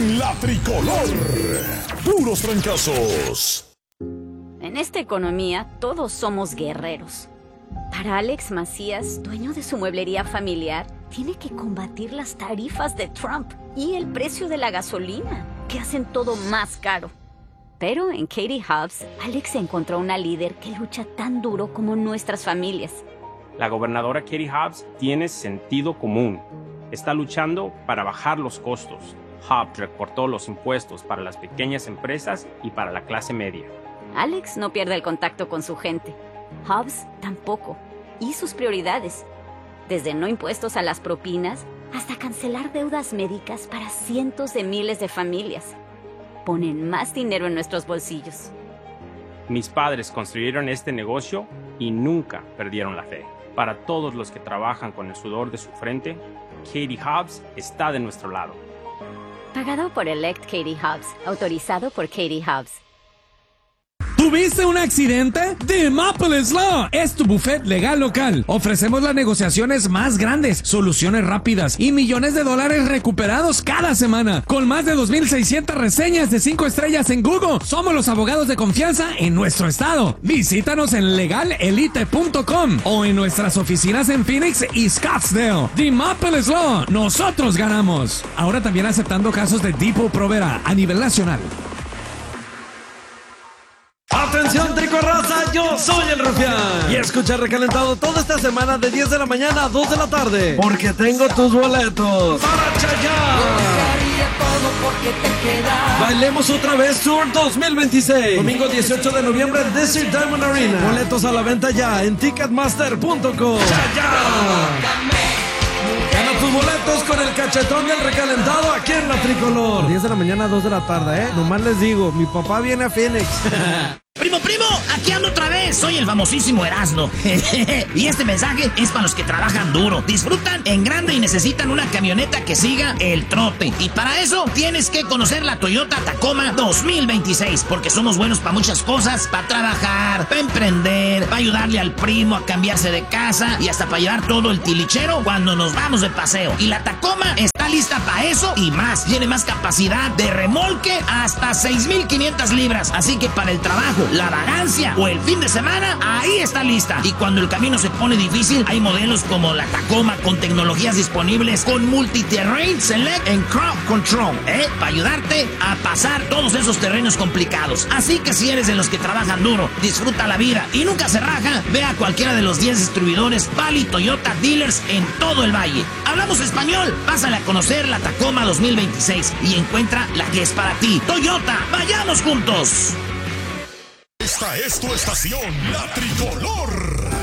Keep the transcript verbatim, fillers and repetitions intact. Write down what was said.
en La Tricolor. Puros trancazos. En esta economía, todos somos guerreros. Para Alex Macías, dueño de su mueblería familiar, tiene que combatir las tarifas de Trump y el precio de la gasolina, que hacen todo más caro. Pero en Katie Hobbs, Alex encontró una líder que lucha tan duro como nuestras familias. La gobernadora Katie Hobbs tiene sentido común. Está luchando para bajar los costos. Hobbs recortó los impuestos para las pequeñas empresas y para la clase media. Alex no pierde el contacto con su gente. Hobbs tampoco. Y sus prioridades. Desde no impuestos a las propinas hasta cancelar deudas médicas para cientos de miles de familias. Ponen más dinero en nuestros bolsillos. Mis padres construyeron este negocio y nunca perdieron la fe. Para todos los que trabajan con el sudor de su frente, Katie Hobbs está de nuestro lado. Pagado por Elect Katie Hobbs. Autorizado por Katie Hobbs. ¿Tuviste un accidente? The Maple Law es tu buffet legal local. Ofrecemos las negociaciones más grandes, soluciones rápidas y millones de dólares recuperados cada semana. Con más de dos mil seiscientas reseñas de cinco estrellas en Google, somos los abogados de confianza en nuestro estado. Visítanos en legal elite punto com o en nuestras oficinas en Phoenix y Scottsdale. The Maple Law, nosotros ganamos. Ahora también aceptando casos de Depot Provera a nivel nacional. Atención Tricorraza, yo soy el Rufián. Y escucha Recalentado toda esta semana de diez de la mañana a dos de la tarde. Porque tengo tus boletos para Chayanne. Bailemos otra vez Tour dos mil veintiséis. Domingo dieciocho de noviembre en Desert Diamond Arena. Boletos a la venta ya en ticketmaster punto com. Chayanne. Gana tus boletos con el cachetón del Recalentado aquí en La Tricolor. diez de la mañana a dos de la tarde, ¿eh? Nomás les digo, mi papá viene a Phoenix. Primo, primo, aquí ando otra vez. Soy el famosísimo Erasmo. Y este mensaje es para los que trabajan duro, disfrutan en grande y necesitan una camioneta que siga el trote. Y para eso tienes que conocer la Toyota Tacoma dos mil veintiséis, porque somos buenos para muchas cosas, para trabajar, para emprender, para ayudarle al primo a cambiarse de casa y hasta para llevar todo el tilichero cuando nos vamos de paseo. Y la Tacoma está lista para eso y más. Tiene más capacidad de remolque hasta seis mil quinientas libras. Así que para el trabajo, la vagancia o el fin de semana, ahí está lista. Y cuando el camino se pone difícil, hay modelos como la Tacoma con tecnologías disponibles con Multi-Terrain Select en Crowd Control, ¿eh? Para ayudarte a pasar todos esos terrenos complicados. Así que si eres de los que trabajan duro, disfruta la vida y nunca se raja, ve a cualquiera de los diez distribuidores Bali Toyota Dealers en todo el valle. Hablamos español, pásale a conocer la Tacoma dos mil veintiséis y encuentra la que es para ti. Toyota, vayamos juntos. Esta es tu estación, La Tricolor.